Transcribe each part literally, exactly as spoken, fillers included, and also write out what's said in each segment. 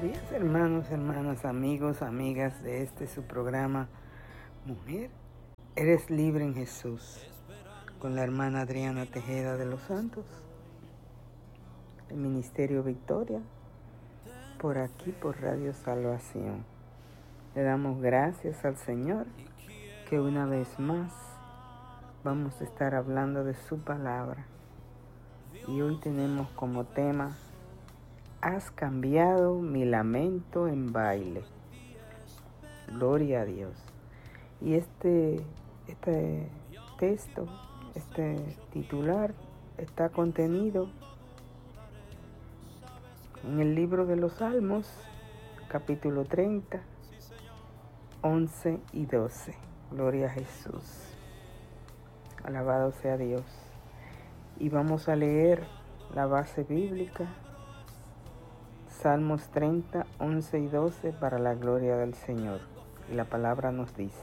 días, hermanos, hermanas, amigos, amigas de este su programa Mujer, eres libre en Jesús, con la hermana Adriana Tejeda de los Santos, el Ministerio Victoria, por aquí por Radio Salvación. Le damos gracias al Señor que una vez más vamos a estar hablando de su palabra. Y hoy tenemos como tema: has cambiado mi lamento en baile. Gloria a Dios. Y este, este texto, este titular, está contenido en el libro de los Salmos, capítulo treinta, once y doce. Gloria a Jesús. Alabado sea Dios. Y vamos a leer la base bíblica, Salmos treinta, once y doce, para la gloria del Señor. Y la palabra nos dice: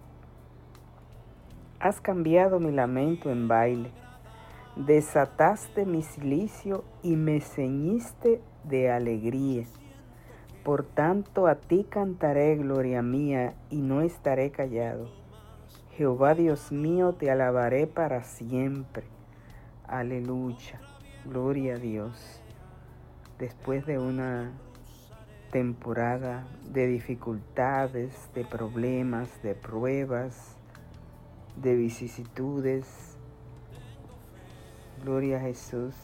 has cambiado mi lamento en baile, desataste mi cilicio y me ceñiste de alegría. Por tanto a ti cantaré, gloria mía, y no estaré callado. Jehová Dios mío, te alabaré para siempre. Aleluya, gloria a Dios. Después de una temporada de dificultades, de problemas, de pruebas, de vicisitudes, gloria a Jesús,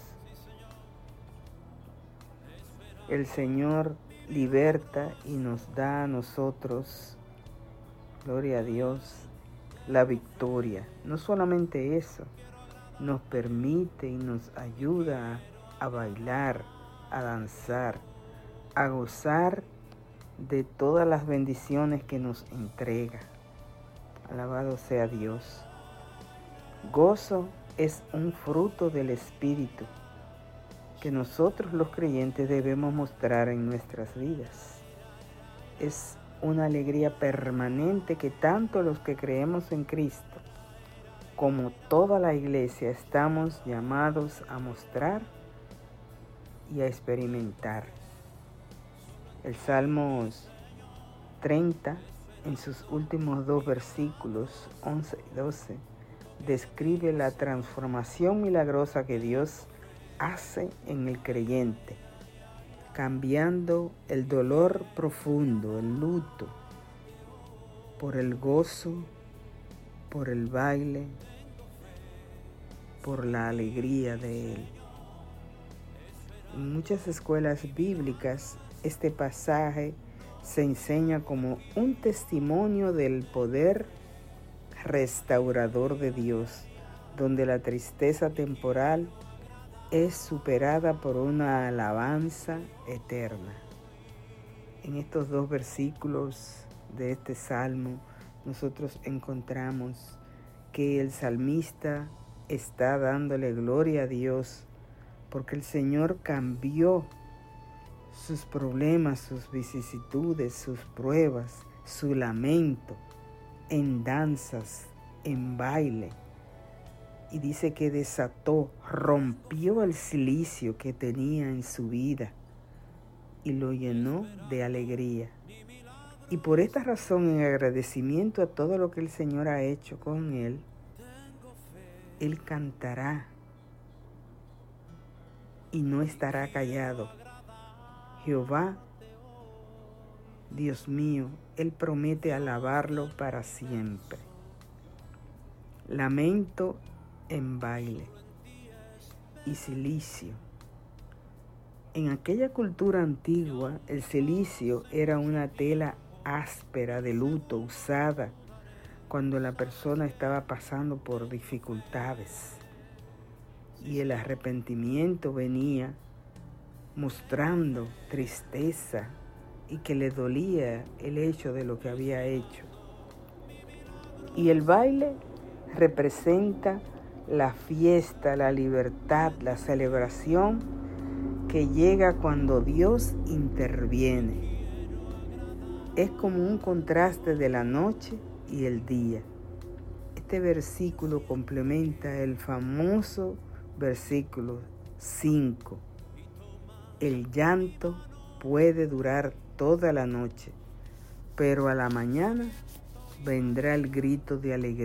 el Señor liberta y nos da a nosotros, gloria a Dios, la victoria. No solamente eso, nos permite y nos ayuda a bailar, a danzar, a gozar de todas las bendiciones que nos entrega. Alabado sea Dios. Gozo es un fruto del Espíritu que nosotros los creyentes debemos mostrar en nuestras vidas. Es una alegría permanente que tanto los que creemos en Cristo como toda la iglesia estamos llamados a mostrar y a experimentar. El Salmos treinta, en sus últimos dos versículos, once y doce, describe la transformación milagrosa que Dios hace en el creyente, cambiando el dolor profundo, el luto, por el gozo, por el baile, por la alegría de Él. En muchas escuelas bíblicas, este pasaje se enseña como un testimonio del poder restaurador de Dios, donde la tristeza temporal es superada por una alabanza eterna. En estos dos versículos de este salmo, nosotros encontramos que el salmista está dándole gloria a Dios porque el Señor cambió sus problemas, sus vicisitudes, sus pruebas, su lamento en danzas, en baile. Y dice que desató, rompió el cilicio que tenía en su vida y lo llenó de alegría. Y por esta razón, en agradecimiento a todo lo que el Señor ha hecho con él, él cantará y no estará callado. Jehová, Dios mío, Él promete alabarlo para siempre. Lamento en baile y cilicio. En aquella cultura antigua, el cilicio era una tela áspera de luto usada cuando la persona estaba pasando por dificultades. Y el arrepentimiento venía mostrando tristeza y que le dolía el hecho de lo que había hecho. Y el baile representa la fiesta, la libertad, la celebración que llega cuando Dios interviene. Es como un contraste de la noche y el día. Este versículo complementa el famoso versículo cinco. El llanto puede durar toda la noche, pero a la mañana vendrá el grito de alegría.